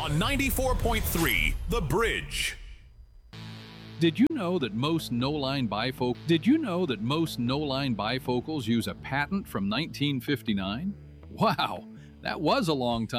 on 94.3 The Bridge. Did you know that most no-line bifocals use a patent from 1959? Wow, that was a long time